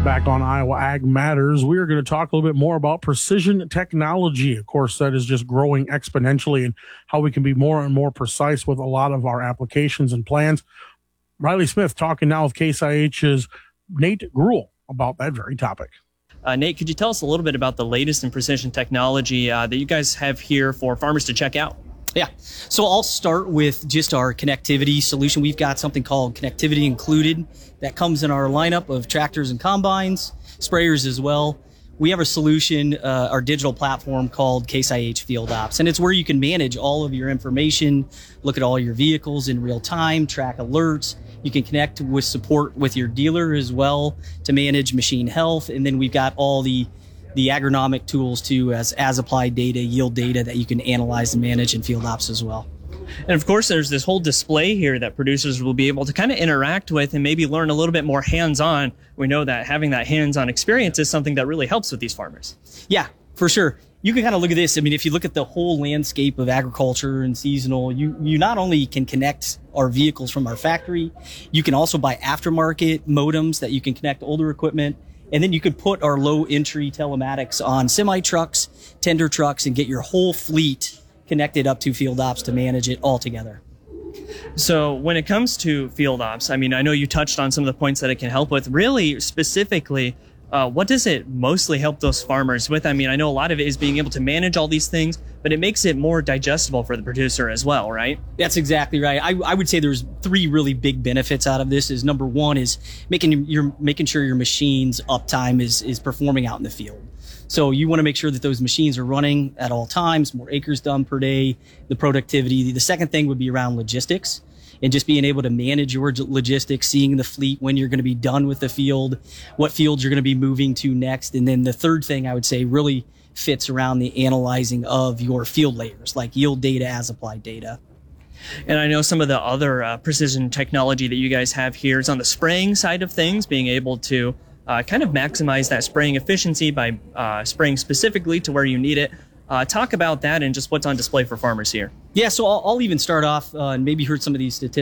Back on Iowa Ag Matters, we are going to talk a little bit more about precision technology. Of course, that is just growing exponentially, and how we can be more and more precise with a lot of our applications and plans. Riley Smith talking now with Case IH's Nate Gruhl about that very topic. Nate, could you tell us a little bit about the latest in precision technology that you guys have here for farmers to check out? Yeah, so I'll start with just our connectivity solution. We've got something called Connectivity Included that comes in our lineup of tractors and combines, sprayers as well. We have a solution, our digital platform called Case IH Field Ops, and it's where you can manage all of your information, look at all your vehicles in real time, track alerts. You can connect with support with your dealer as well to manage machine health, and then we've got all the agronomic tools too, as applied data, yield data that you can analyze and manage in field ops as well. And of course, there's this whole display here that producers will be able to kind of interact with and maybe learn a little bit more hands-on. We know that having that hands-on experience is something that really helps with these farmers. Yeah, for sure. You can kind of look at this. I mean, if you look at the whole landscape of agriculture and seasonal, you not only can connect our vehicles from our factory, you can also buy aftermarket modems that you can connect older equipment. And then you could put our low entry telematics on semi trucks, tender trucks, and get your whole fleet connected up to field ops to manage it all together. So when it comes to field ops, I mean, I know you touched on some of the points that it can help with. Really specifically, what does it mostly help those farmers with? I mean, I know a lot of it is being able to manage all these things, but it makes it more digestible for the producer as well, right? That's exactly right. I would say there's three really big benefits out of this. Is number one is making sure your machine's uptime is performing out in the field. So you want to make sure that those machines are running at all times, more acres done per day, the productivity. The second thing would be around logistics, and just being able to manage your logistics, seeing the fleet, when you're going to be done with the field, what fields you're going to be moving to next. And then the third thing I would say really fits around the analyzing of your field layers, like yield data, as applied data. And I know some of the other precision technology that you guys have here is on the spraying side of things, being able to kind of maximize that spraying efficiency by spraying specifically to where you need it. Talk about that and just what's on display for farmers here. Yeah, so I'll even start off, and maybe you heard some of these statistics.